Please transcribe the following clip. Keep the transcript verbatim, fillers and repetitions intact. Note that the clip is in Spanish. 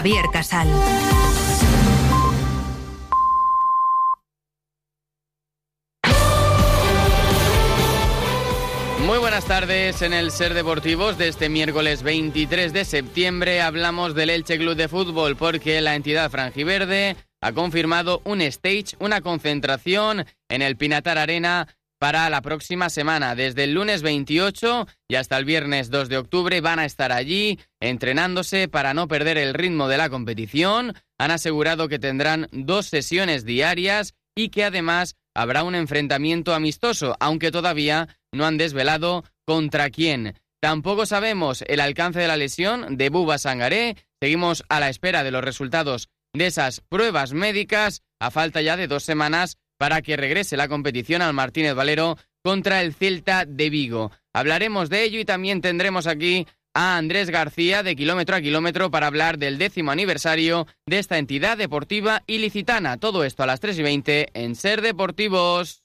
Javier Casal. Muy buenas tardes. En el Ser Deportivos de este miércoles veintitrés de septiembre hablamos del Elche Club de Fútbol porque la entidad franjiverde ha confirmado un stage, una concentración en el Pinatar Arena para la próxima semana. Desde el lunes veintiocho y hasta el viernes dos de octubre van a estar allí entrenándose para no perder el ritmo de la competición. Han asegurado que tendrán dos sesiones diarias y que además habrá un enfrentamiento amistoso, aunque todavía no han desvelado contra quién. Tampoco sabemos el alcance de la lesión de Buba Sangaré. Seguimos a la espera de los resultados de esas pruebas médicas, a falta ya de dos semanas para que regrese la competición al Martínez Valero contra el Celta de Vigo. Hablaremos de ello y también tendremos aquí a Andrés García de Kilómetro a Kilómetro para hablar del décimo aniversario de esta entidad deportiva ilicitana. Todo esto a las tres y veinte en Ser Deportivos.